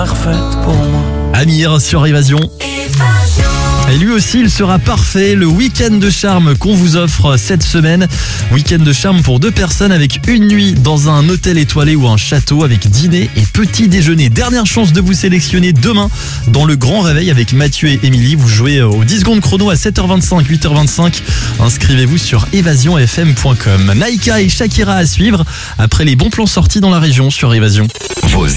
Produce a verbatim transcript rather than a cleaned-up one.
parfaite pour moi. Amir sur Évasion. Et lui aussi, il sera parfait. Le week-end de charme qu'on vous offre cette semaine. Week-end de charme pour deux personnes avec une nuit dans un hôtel étoilé ou un château avec dîner et petit déjeuner. Dernière chance de vous sélectionner demain dans le Grand Réveil avec Mathieu et Émilie. Vous jouez au dix secondes chrono à sept heures vingt-cinq, huit heures vingt-cinq. Inscrivez-vous sur évasion f m point com. Naïka et Shakira à suivre après les bons plans sortis dans la région sur Évasion.